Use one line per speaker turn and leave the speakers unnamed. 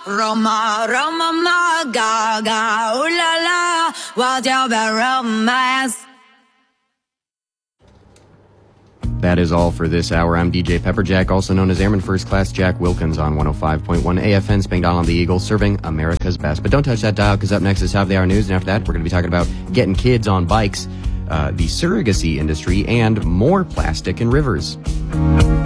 Roma, Roma, ma, gaga, ooh la la, what's your romance?
That is all for this hour. I'm DJ Pepperjack, also known as Airman First Class Jack Wilkins on 105.1 AFN Spangdahl on the Eagle, serving America's best. But don't touch that dial, because up next is Top of the Hour News, and after that, we're going to be talking about getting kids on bikes, the surrogacy industry, and more plastic in rivers.